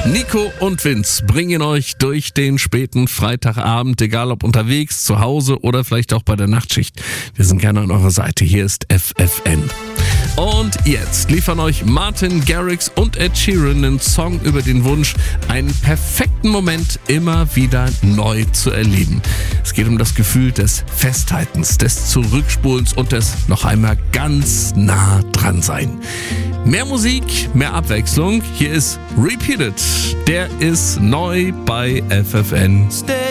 Nico und Vince bringen euch durch den späten Freitagabend, egal ob unterwegs, zu Hause oder vielleicht auch bei der Nachtschicht. Wir sind gerne an eurer Seite. Hier ist FFN. Und jetzt liefern euch Martin Garrix und Ed Sheeran einen Song über den Wunsch, einen perfekten Moment immer wieder neu zu erleben. Es geht um das Gefühl des Festhaltens, des Zurückspulens und des noch einmal ganz nah dran sein. Mehr Musik, mehr Abwechslung. Hier ist Repeated. Der ist neu bei FFN.